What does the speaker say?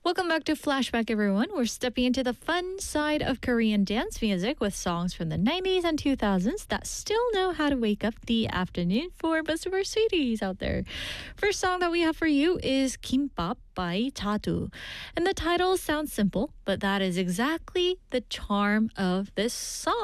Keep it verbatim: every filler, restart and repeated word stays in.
Welcome back to Flashback, everyone. We're stepping into the fun side of Korean dance music with songs from the nineties and two thousands that still know how to wake up the afternoon for most of our sweeties out there. First song that we have for you is Kimbap by Tadu. And the title sounds simple, but that is exactly the charm of this song.